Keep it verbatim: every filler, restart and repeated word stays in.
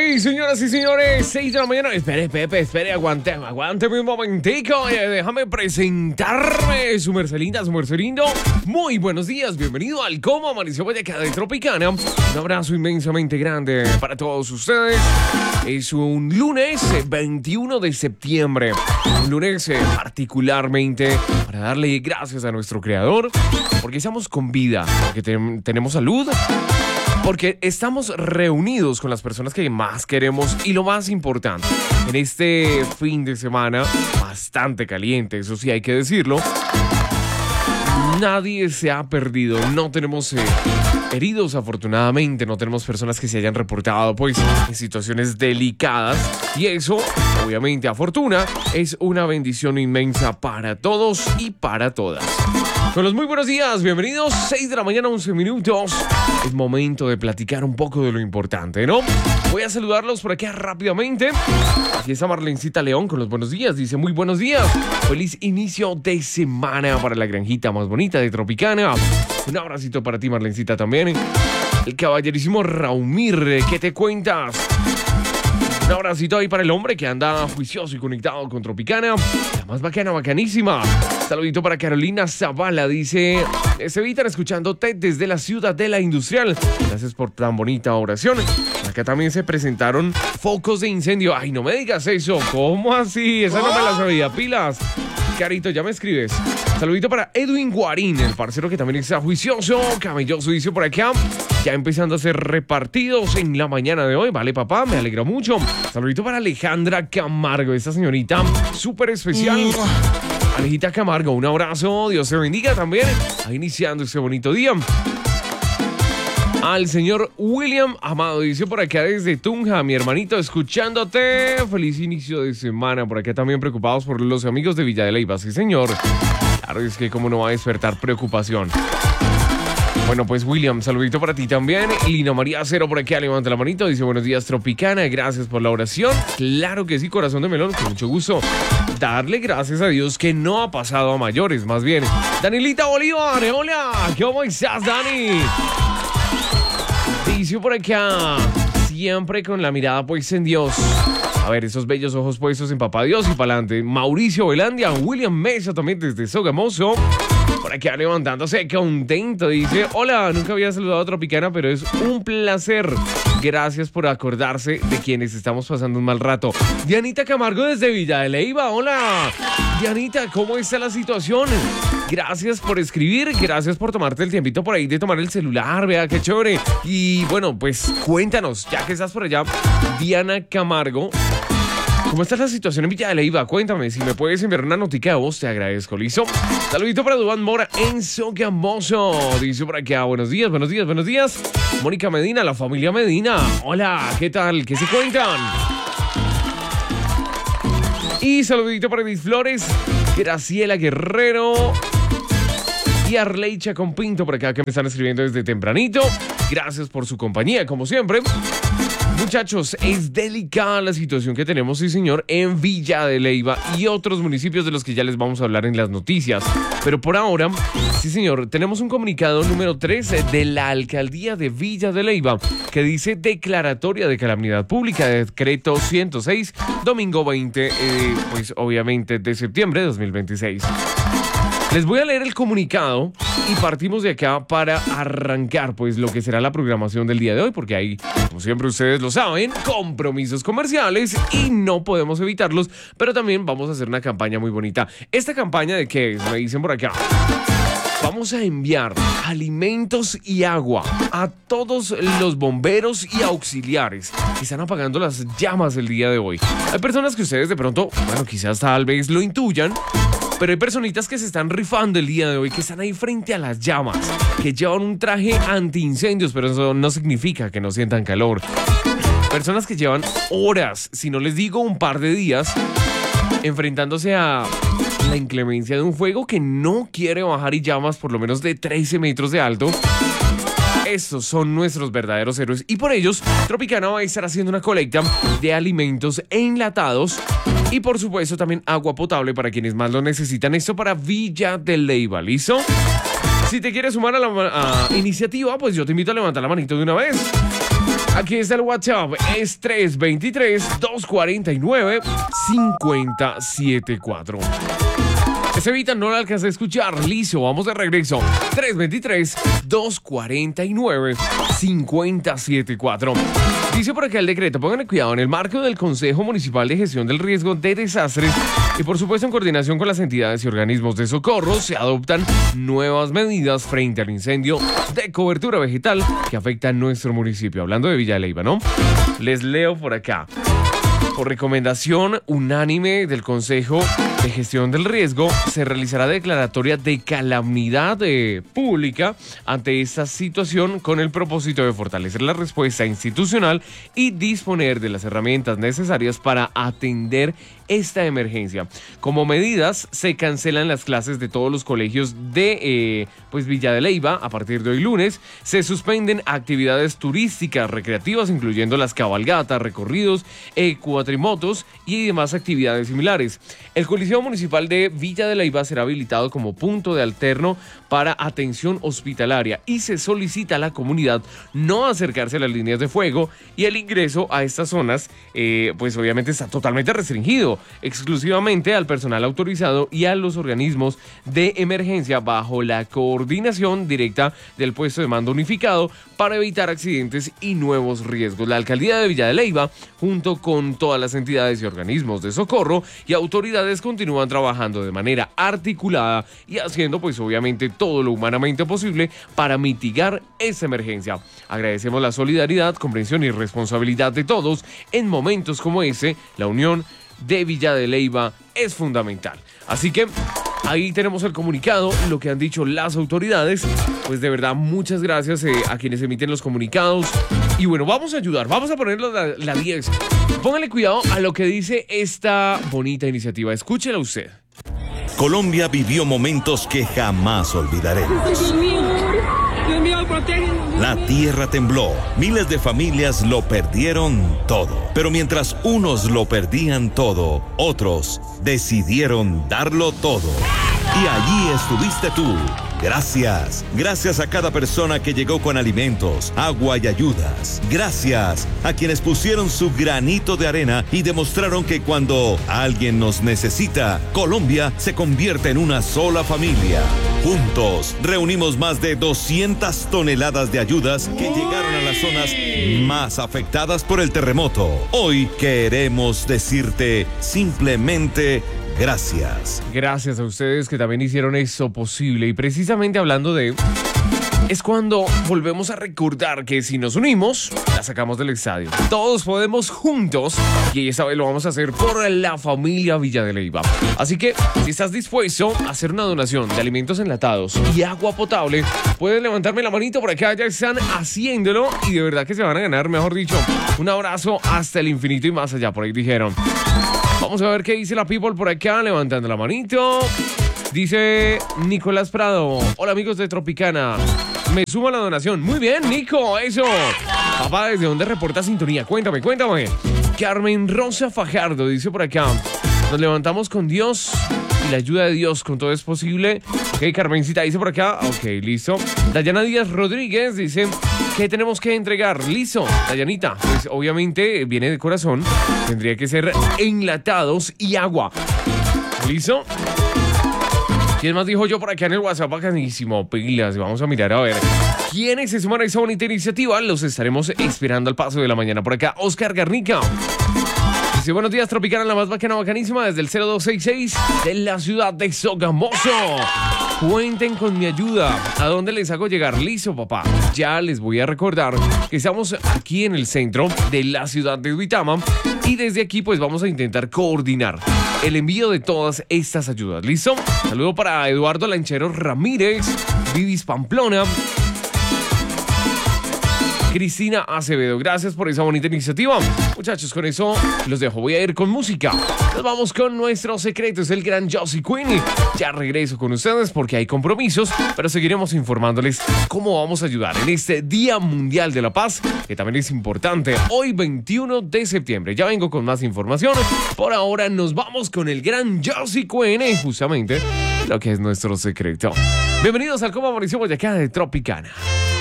Sí, señoras y señores, seis de la mañana. Espere, Pepe, espere, aguante, aguánteme un momentico. Eh, déjame presentarme. Su mercelinda, su mercelindo. Muy buenos días, bienvenido al Cómo Amaneció Boyacá de Tropicana. Un abrazo inmensamente grande para todos ustedes. Es un lunes veintiuno de septiembre. Un lunes eh, particularmente para darle gracias a nuestro creador. Porque estamos con vida, porque ten- tenemos salud. Porque estamos reunidos con las personas que más queremos y lo más importante, en este fin de semana bastante caliente, eso sí hay que decirlo, nadie se ha perdido, no tenemos eh, heridos afortunadamente, no tenemos personas que se hayan reportado pues en situaciones delicadas y eso obviamente a fortuna es una bendición inmensa para todos y para todas. Con los muy buenos días, bienvenidos, seis de la mañana, once minutos. Es momento de platicar un poco de lo importante, ¿no? Voy a saludarlos por aquí rápidamente. Aquí está Marlencita León con los buenos días. Dice, muy buenos días. Feliz inicio de semana para la granjita más bonita de Tropicana. Un abracito para ti, Marlencita, también. El caballerísimo Raumir, ¿qué te cuentas? Un abracito ahí para el hombre que anda juicioso y conectado con Tropicana. La más bacana, bacanísima. Saludito para Carolina Zavala. Dice, se evitan escuchándote desde la ciudad de la industrial. Gracias por tan bonita oración. Acá también se presentaron focos de incendio. Ay, no me digas eso. ¿Cómo así? Esa no me la sabía. Pilas. Carito, ya me escribes. Saludito para Edwin Guarín, el parcero que también está juicioso, camelloso, dice por acá. Ya empezando a ser repartidos en la mañana de hoy. Vale, papá, me alegra mucho. Saludito para Alejandra Camargo, esta señorita súper especial. Alejita Camargo, un abrazo. Dios te bendiga también. Ahí iniciando este bonito día. Al señor William Amado, dice por acá desde Tunja, mi hermanito, escuchándote. Feliz inicio de semana. Por acá también preocupados por los amigos de Villa de Leyva. Sí, señor. Claro, es que cómo no va a despertar preocupación. Bueno, pues William, saludito para ti también. Lina María Cero por acá, levanta la manito. Dice, buenos días, Tropicana. Gracias por la oración. Claro que sí, corazón de melón, con mucho gusto. Darle gracias a Dios que no ha pasado a mayores, más bien. Danielita Bolívar, hola. ¿Cómo estás, Dani? Dice por acá, siempre con la mirada pues en Dios. A ver, esos bellos ojos puestos en Papá Dios y para adelante. Mauricio Velandia, William Mesa también desde Sogamoso. Por aquí levantándose contento, dice, hola, nunca había saludado a Tropicana, pero es un placer. Gracias por acordarse de quienes estamos pasando un mal rato. Dianita Camargo desde Villa de Leyva, hola. Dianita, ¿cómo está la situación? Gracias por escribir, gracias por tomarte el tiempito por ahí de tomar el celular, vea qué chévere. Y bueno, pues cuéntanos, ya que estás por allá, Diana Camargo, ¿cómo está la situación en Villa de Leyva? Cuéntame, si me puedes enviar una notica de voz, te agradezco, ¿listo? Saludito para Duván Mora en Sogamoso. Dice por acá, buenos días, buenos días, buenos días. Mónica Medina, la familia Medina. Hola, ¿qué tal? ¿Qué se cuentan? Y saludito para Edith Flores, Graciela Guerrero y Arleicha con Pinto por acá que me están escribiendo desde tempranito. Gracias por su compañía, como siempre. Muchachos, es delicada la situación que tenemos, sí señor, en Villa de Leyva y otros municipios de los que ya les vamos a hablar en las noticias. Pero por ahora, sí señor, tenemos un comunicado número tres de la Alcaldía de Villa de Leyva que dice declaratoria de calamidad pública, decreto ciento seis, domingo veinte, eh, pues obviamente de septiembre de dos mil veintiséis. Les voy a leer el comunicado y partimos de acá para arrancar pues lo que será la programación del día de hoy, porque hay, como siempre ustedes lo saben, compromisos comerciales y no podemos evitarlos, pero también vamos a hacer una campaña muy bonita. ¿Esta campaña de qué es? Me dicen por acá. Vamos a enviar alimentos y agua a todos los bomberos y auxiliares que están apagando las llamas el día de hoy. Hay personas que ustedes de pronto, bueno, quizás tal vez lo intuyan, pero hay personitas que se están rifando el día de hoy, que están ahí frente a las llamas, que llevan un traje antiincendios, pero eso no significa que no sientan calor. Personas que llevan horas, si no les digo un par de días, enfrentándose a la inclemencia de un fuego que no quiere bajar y llamas por lo menos de trece metros de alto. Estos son nuestros verdaderos héroes y por ellos Tropicana va a estar haciendo una colecta de alimentos enlatados y por supuesto también agua potable para quienes más lo necesitan. Esto para Villa de Leyva, ¿listo? Si te quieres sumar a la a iniciativa, pues yo te invito a levantar la manito de una vez. Aquí está el WhatsApp, es tres dos tres, dos cuatro nueve, cinco cero siete cuatro. Estevita, no la alcancé a escuchar. Listo, vamos de regreso. tres dos tres, dos cuatro nueve, cinco cero siete cuatro. Dice por acá el decreto, pónganle cuidado, en el marco del Consejo Municipal de Gestión del Riesgo de Desastres y por supuesto en coordinación con las entidades y organismos de socorro, se adoptan nuevas medidas frente al incendio de cobertura vegetal que afecta a nuestro municipio. Hablando de Villa de Leyva, ¿no? Les leo por acá. Por recomendación unánime del Consejo de Gestión del Riesgo, se realizará declaratoria de calamidad eh, pública ante esta situación con el propósito de fortalecer la respuesta institucional y disponer de las herramientas necesarias para atender esta emergencia. Como medidas, se cancelan las clases de todos los colegios de eh, pues Villa de Leyva a partir de hoy lunes. Se suspenden actividades turísticas recreativas, incluyendo las cabalgatas, recorridos, eh, cuatrimotos y demás actividades similares. El Coliseo Municipal de Villa de Leyva será habilitado como punto de alterno para atención hospitalaria y se solicita a la comunidad no acercarse a las líneas de fuego, y el ingreso a estas zonas eh, pues obviamente está totalmente restringido, exclusivamente al personal autorizado y a los organismos de emergencia bajo la coordinación directa del puesto de mando unificado para evitar accidentes y nuevos riesgos. La alcaldía de Villa de Leyva, junto con todas las entidades y organismos de socorro y autoridades, continúan trabajando de manera articulada y haciendo pues obviamente todo lo humanamente posible para mitigar esta emergencia. Agradecemos la solidaridad, comprensión y responsabilidad de todos en momentos como ese. La unión de Villa de Leyva es fundamental. Así que ahí tenemos el comunicado, lo que han dicho las autoridades. Pues de verdad, muchas gracias eh, a quienes emiten los comunicados. Y bueno, vamos a ayudar, vamos a ponerlo la, la diez. Pónganle cuidado a lo que dice esta bonita iniciativa. Escúchela usted. Colombia vivió momentos que jamás olvidaremos. La tierra tembló, miles de familias lo perdieron todo. Pero mientras unos lo perdían todo, otros decidieron darlo todo. Y allí estuviste tú. Gracias. Gracias a cada persona que llegó con alimentos, agua y ayudas. Gracias a quienes pusieron su granito de arena y demostraron que cuando alguien nos necesita, Colombia se convierte en una sola familia. Juntos reunimos más de doscientas toneladas de ayudas que llegaron a las zonas más afectadas por el terremoto. Hoy queremos decirte simplemente gracias. Gracias a ustedes que también hicieron eso posible. Y precisamente hablando de... es cuando volvemos a recordar que si nos unimos, la sacamos del estadio. Todos podemos juntos, y esta vez lo vamos a hacer por la familia Villa de Leyva. Así que, si estás dispuesto a hacer una donación de alimentos enlatados y agua potable, puedes levantarme la manito por acá, ya están haciéndolo, y de verdad que se van a ganar, mejor dicho, un abrazo hasta el infinito y más allá, por ahí dijeron. Vamos a ver qué dice la people por acá, levantando la manito. Dice Nicolás Prado: hola amigos de Tropicana, me sumo a la donación. Muy bien, Nico, eso. Papá, ¿desde dónde reporta sintonía? Cuéntame, cuéntame. Carmen Rosa Fajardo dice por acá: nos levantamos con Dios y la ayuda de Dios, con todo es posible. Ok, Carmencita dice por acá, ok, listo. Dayana Díaz Rodríguez dice: ¿qué tenemos que entregar? Listo, Dayanita, pues obviamente viene de corazón. Tendría que ser enlatados y agua. ¿Listo? ¿Quién más dijo yo por acá en el WhatsApp? Bacanísimo, pilas. Vamos a mirar a ver quiénes se suman a esa bonita iniciativa. Los estaremos esperando al paso de la mañana. Por acá, Oscar Garnica dice: buenos días, Tropicana, la más bacana, bacanísima, desde el cero dos seis seis de la ciudad de Sogamoso. Cuenten con mi ayuda. ¿A dónde les hago llegar? Listo, papá. Ya les voy a recordar que estamos aquí en el centro de la ciudad de Duitama, y desde aquí pues vamos a intentar coordinar el envío de todas estas ayudas. ¿Listo? Saludo para Eduardo Lanchero Ramírez, Vivis Pamplona, Cristina Acevedo. Gracias por esa bonita iniciativa. Muchachos, con eso los dejo. Voy a ir con música. Nos vamos con nuestro secreto. Es el gran Josie Queen. Ya regreso con ustedes porque hay compromisos, pero seguiremos informándoles cómo vamos a ayudar en este Día Mundial de la Paz, que también es importante. Hoy, veintiuno de septiembre. Ya vengo con más información. Por ahora nos vamos con el gran Josie Queen, justamente lo que es nuestro secreto. Bienvenidos al Cómo Amaneció Boyacá de Tropicana.